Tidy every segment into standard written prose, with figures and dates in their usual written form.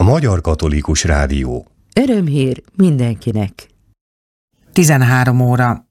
Magyar Katolikus Rádió. Örömhír mindenkinek. 13 óra.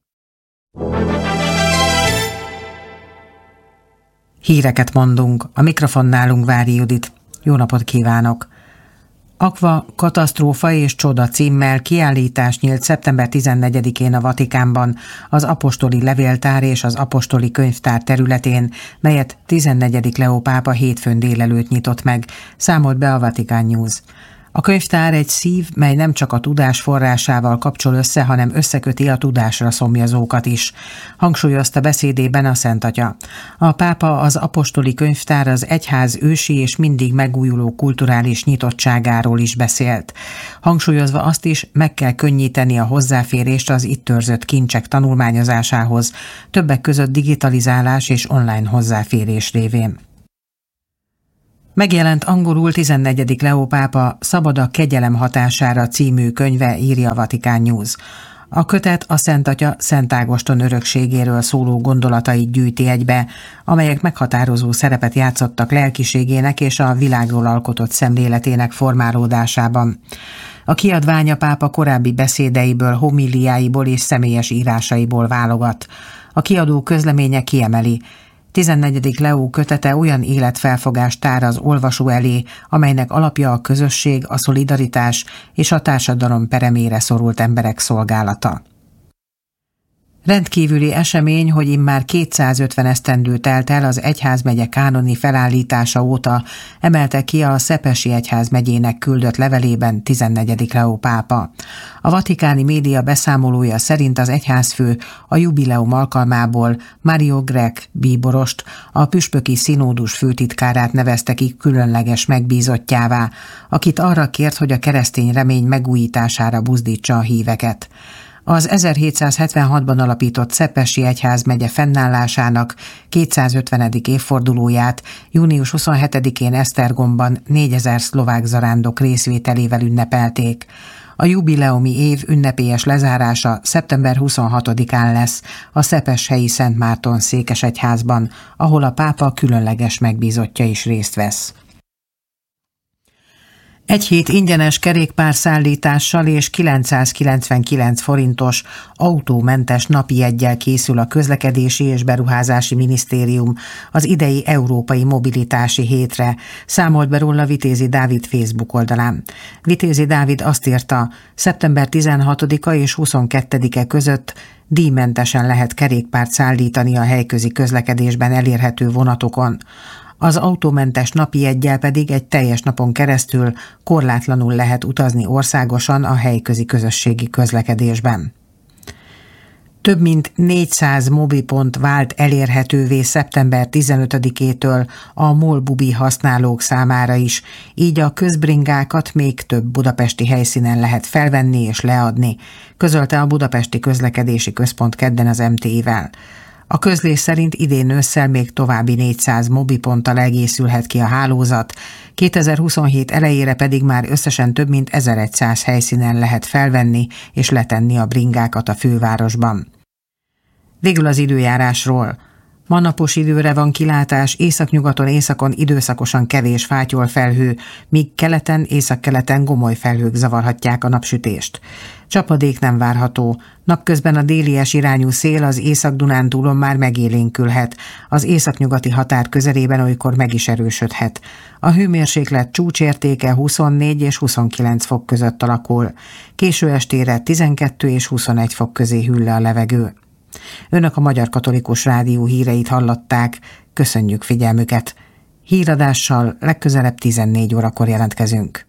Híreket mondunk. A mikrofonnálunk Vári Judit. Jó napot kívánok! Aqua, katasztrófa és csoda címmel kiállítás nyílt szeptember 14-én a Vatikánban, az apostoli levéltár és az apostoli könyvtár területén, melyet 14. Leó pápa hétfőn délelőtt nyitott meg, számolt be a Vatican News. A könyvtár egy szív, mely nem csak a tudás forrásával kapcsol össze, hanem összeköti a tudásra szomjazókat is, hangsúlyozta beszédében a Szent Atya. A pápa az apostoli könyvtár az egyház ősi és mindig megújuló kulturális nyitottságáról is beszélt. Hangsúlyozva azt is, meg kell könnyíteni a hozzáférést az itt őrzött kincsek tanulmányozásához, többek között digitalizálás és online hozzáférés révén. Megjelent angolul 14. Leó pápa Szabad a kegyelem hatására című könyve, írja a Vatican News. A kötet a Szent Atya Szent Ágoston örökségéről szóló gondolatait gyűjti egybe, amelyek meghatározó szerepet játszottak lelkiségének és a világról alkotott szemléletének formálódásában. A kiadvány a pápa korábbi beszédeiből, homíliáiból és személyes írásaiból válogat. A kiadó közleménye kiemeli: 14. Leó kötete olyan életfelfogást tár az olvasó elé, amelynek alapja a közösség, a szolidaritás és a társadalom peremére szorult emberek szolgálata. Rendkívüli esemény, hogy immár 250 esztendő telt el az egyházmegye kánoni felállítása óta, emelte ki a Szepesi egyházmegyének küldött levelében 14. Leó pápa. A vatikáni média beszámolója szerint az egyházfő a jubileum alkalmából Mario Grech bíborost, a püspöki színódus főtitkárát nevezte ki különleges megbízottjává, akit arra kért, hogy a keresztény remény megújítására buzdítsa a híveket. Az 1776-ban alapított Szepesi egyházmegye fennállásának 250. évfordulóját június 27-én Esztergomban 4000 szlovák zarándok részvételével ünnepelték. A jubileumi év ünnepélyes lezárása szeptember 26-án lesz a Szepeshelyi Szent Márton székesegyházban, ahol a pápa különleges megbízottja is részt vesz. Egy hét ingyenes kerékpárszállítással és 999 forintos autómentes napi jeggyel készül a Közlekedési és Beruházási Minisztérium az idei Európai Mobilitási Hétre, számolt be róla Vitézi Dávid Facebook oldalán. Vitézi Dávid azt írta, szeptember 16-a és 22-e között díjmentesen lehet kerékpárt szállítani a helyközi közlekedésben elérhető vonatokon. Az autómentes napi jeggyel pedig egy teljes napon keresztül korlátlanul lehet utazni országosan a helyközi közösségi közlekedésben. Több mint 400 mobilpont vált elérhetővé szeptember 15-től a MOL-bubi használók számára is, így a közbringákat még több budapesti helyszínen lehet felvenni és leadni, közölte a Budapesti Közlekedési Központ kedden az MTI-vel. A közlés szerint idén ősszel még további 400 mobiponttal egészülhet ki a hálózat, 2027 elejére pedig már összesen több mint 1100 helyszínen lehet felvenni és letenni a bringákat a fővárosban. Végül az időjárásról. Ma napos időre van kilátás, északnyugaton, északon időszakosan kevés fátyolfelhő, míg keleten, északkeleten gomoly felhők zavarhatják a napsütést. Csapadék nem várható. Napközben a délies irányú szél az Észak-Dunántúlon már megélénkülhet, az északnyugati határ közelében olykor meg is erősödhet. A hőmérséklet csúcsértéke 24 és 29 fok között alakul. Késő estére 12 és 21 fok közé hűl le a levegő. Önök a Magyar Katolikus Rádió híreit hallották, köszönjük figyelmüket. Híradással legközelebb 14 órakor jelentkezünk.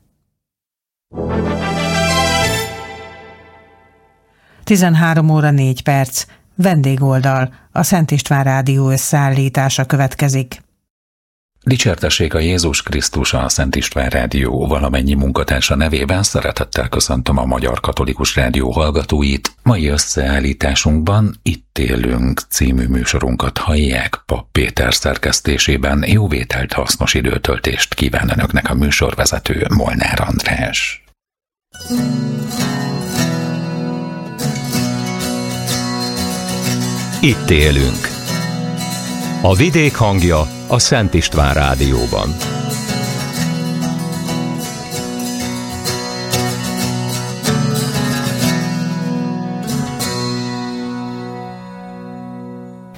13 óra 4 perc, vendégoldal, a Szent István Rádió összeállítása következik. Dicsértessék a Jézus Krisztus, a Szent István Rádió valamennyi munkatársa nevében szeretettel köszöntöm a Magyar Katolikus Rádió hallgatóit. Mai összeállításunkban Itt élünk című műsorunkat hallják, Papp Péter szerkesztésében. Jó vételt, hasznos időtöltést kíván önöknek a műsorvezető Molnár András. Itt élünk. A vidék hangja a Szent István Rádióban.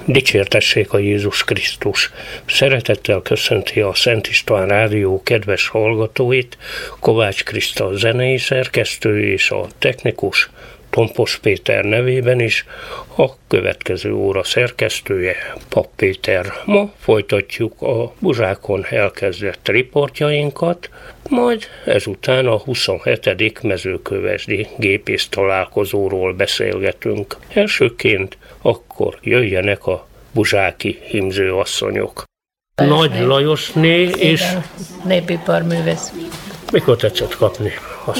Dicsértessék a Jézus Krisztus! Szeretettel köszönti a Szent István Rádió kedves hallgatóit, Kovács Kriszta zenei szerkesztő és a technikus Tompos Péter nevében is a következő óra szerkesztője, Papp Péter. Ma folytatjuk a Buzsákon elkezdett riportjainkat, majd ezután a 27. mezőkövesdi gépész találkozóról beszélgetünk. Elsőként akkor jöjjenek a buzsáki hímzőasszonyok. Nagy Lajosné és... Népiparművész. Mikor tetszett kapni?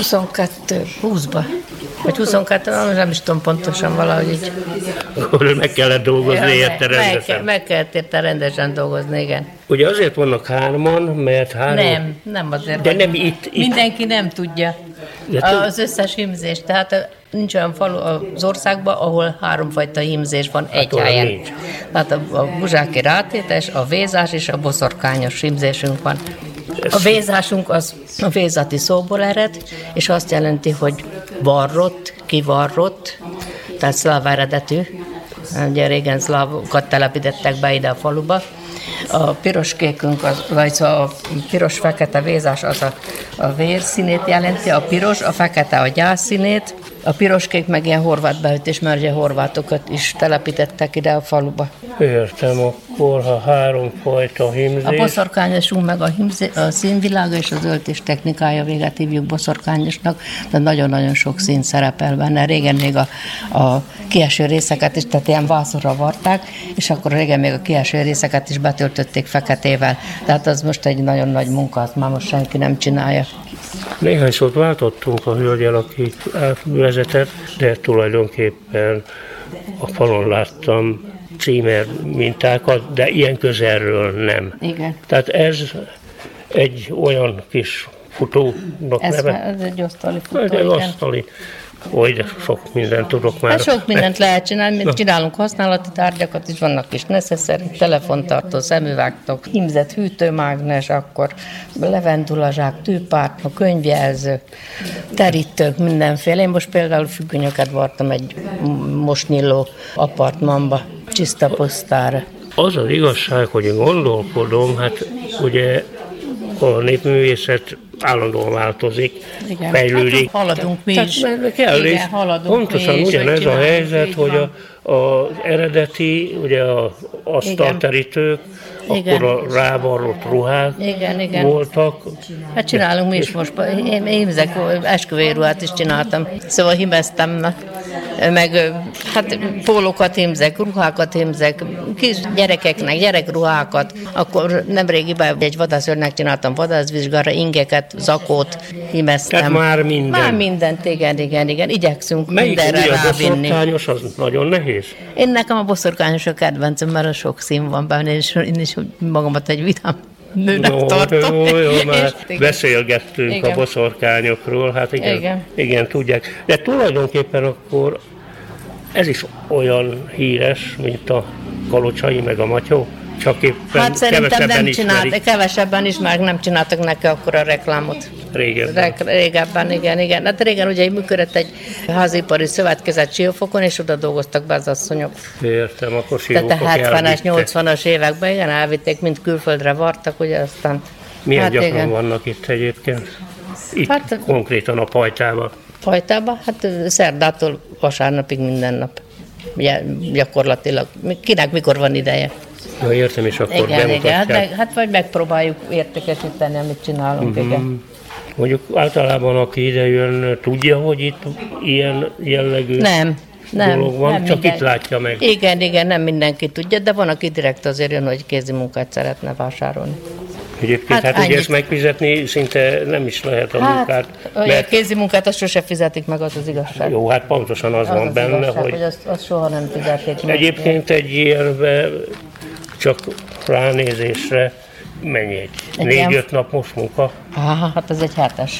20-ba. Vagy 22, nem is tudom pontosan, valahogy így. Akkor meg kellett dolgozni érte rendesen. Meg kellett érte rendesen dolgozni, igen. Ugye azért vannak hárman, mert Nem azért. De nem itt. Mindenki nem tudja az összes hímzést. Tehát nincs olyan falu az országban, ahol háromfajta hímzés van egy helyen. Nincs. Tehát a buzsáki rátétes, a vézás és a boszorkányos hímzésünk van. A vézásunk az a vézati szóból ered, és azt jelenti, hogy varrott, kivarrott, tehát szláv eredetű. Ugye régen szlávokat telepítettek be ide a faluba. A piros-kékünk, vagy a piros-fekete vézás az a vérszínét jelenti, a piros, a fekete a gyászszínét, a piros-kék meg ilyen horvát beütés, mert ugye horvátokat is telepítettek ide a faluba. Értem, akkor ha háromfajta hímzés. A boszorkányosunk meg a színvilága és az öltés technikája, véget hívjuk boszorkányosnak, de nagyon-nagyon sok szín szerepel benne. Régen még a kieső részeket is, tehát ilyen vászorra varták, és akkor régen még a kieső részeket is betöltötték feketével. Tehát az most egy nagyon nagy munka, azt már most senki nem csinálja. Néhány szót váltottunk a hölgyel, aki vezetett, de tulajdonképpen a falon láttam címer mintákat, de ilyen közelről nem. Igen. Tehát ez egy olyan kis futónak neve. Ez egy asztali futó, egy igen. asztali. Oly, de sok mindent tudok már. Hát sok mindent lehet csinálni, mi csinálunk használati tárgyakat is, vannak kis necessary, telefontartó, szemüvegtok, hímzett hűtőmágnes, akkor levendulazsák, tűpártma, könyvjelző, terítők, mindenféle. Én most például függönyöket vartam egy most nyíló apartmanba, csiszta posztára. Az az igazság, hogy én gondolkodom, hát ugye a népművészet állandóan változik, igen, fejlődik. Hát haladunk mi is. Kell igen, is. haladunk Pontosan mi is, ugyanez a helyzet, hogy az eredeti, ugye az asztalterítők, akkor a rávarrott ruhák voltak. Hát csinálunk mi is most. Én hímzek, esküvői ruhát is csináltam. Szóval hímeztem, meg hát pólókat hímzek, ruhákat hímzek, kis gyerekeknek, gyerekruhákat. Akkor nemrégiben egy vadászőrnek csináltam vadászvizsgára, ingeket, zakót hímeztem. Tehát már minden. Már mindent, igen. Igyekszünk melyik mindenre rávinni. Melyik boszorkányos, az nagyon nehéz? Nekem a boszorkányos a kedvencem, mert a sok szín van benne, és én is magamat egy vidám nőnek tartom. Jó, már beszélgettünk igen. A boszorkányokról, hát igen, tudják. De tulajdonképpen akkor ez is olyan híres, mint a kalocsai meg a matyó, csak éppen hát szerintem nem ismerik. De kevesebben ismerik, nem csináltak neki akkor a reklámot. Régebben, igen. Hát régen ugye működött egy házipari szövetkezet Siófokon, és oda dolgoztak be az asszonyok. Értem, akkor Siófok tehát a 70-es, 80-as években, igen, elvitték, mint külföldre vartak, ugye aztán... Milyen hát gyakran igen. vannak itt egyébként? Itt hát, konkrétan a Pajtában? Pajtában? Hát szerdától vasárnapig minden nap. Ugye, gyakorlatilag. Kinek mikor van ideje? Ja, értem, és akkor bemutatják. Hát vagy megpróbáljuk értékesíteni, amit csinálunk, igen. Mondjuk általában, aki ide jön, tudja, hogy itt ilyen jellegű dolog van, nem csak itt látja meg. Igen, nem mindenki tudja, de van, aki direkt azért jön, hogy kézi munkát szeretne vásárolni. Egyébként hát ugye ezt megfizetni szinte nem is lehet a munkát. Mert kézi munkát azt sose fizetik meg, az az igazság. Jó, hát pontosan az van benne, igazság, hogy azt soha nem fizetik meg. Egyébként egy ilyenbe csak ránézésre mennyi? 4-5 napos munka? Hát ez egy hetes.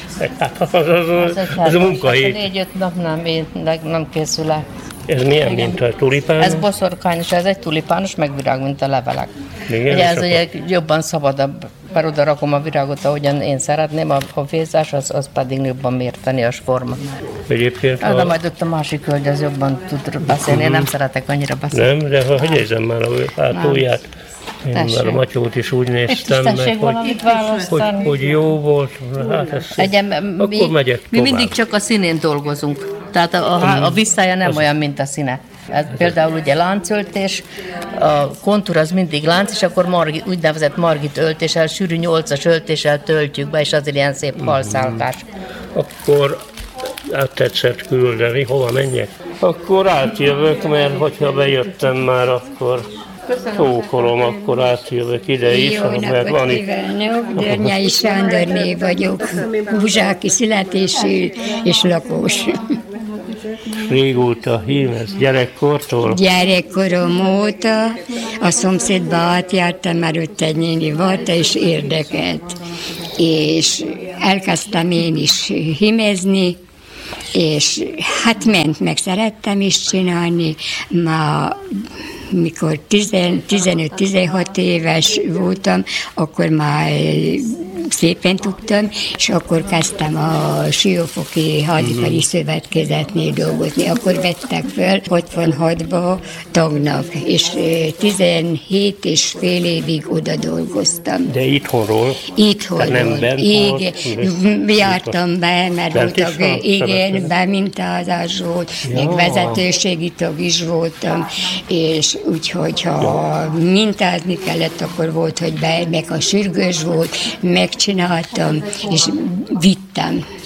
Az a munkahét. 4-5 nap nem készül el. Ez milyen, mint a tulipán? Ez boszorkányos, ez egy tulipános, meg virág, mint a levelek. Igen, ugye ez ugye jobban szabadabb Már oda rakom a virágot, ahogyan én szeretném, a vézás az pedig jobban mérteni a forma. Egyébként... De majd ott a másik hölgy az jobban tud beszélni, én nem szeretek annyira beszélni. Nem, de ha nézem már a hátulját. Én már a Matyót is úgy néztem meg, hogy jó volt. Hát akkor megyek mi mindig csak a színén dolgozunk. Tehát a visszája nem olyan, mint a színe. Ez például ugye láncöltés, a kontúr az mindig lánc, és akkor úgynevezett margit öltéssel, sűrű 8-as öltéssel töltjük be, és azért ilyen szép halszáltás. Akkor tetszett küldeni, hova menjek? Akkor átjövök, mert hogyha bejöttem már, akkor csókolom, akkor átjövök ide is. Jó napot kívánok, Dörnyei Sándorné vagyok, buzsáki születésű és lakós. Régóta hím ez, gyerekkortól? Gyerekkorom óta a szomszédba átjártam, már ott egy néni volt, és érdekelt. És elkezdtem én is hímezni, és hát ment, meg szerettem is csinálni. Ma mikor 15-16 éves voltam, akkor már szépen tudtam, és akkor kezdtem a Siófoki Hadipari Szövetkezetnél dolgozni. Akkor vettek föl 66-ba tagnak, és 17 és fél évig oda dolgoztam. De itthonról? Itthonról. Igen, jártam be, mert voltak, igen, bemintázás volt, még vezetőségi tag is voltam, és úgyhogy ha mintázni kellett, akkor volt, hogy be, meg a sürgős volt, megcsináltam, és vittem.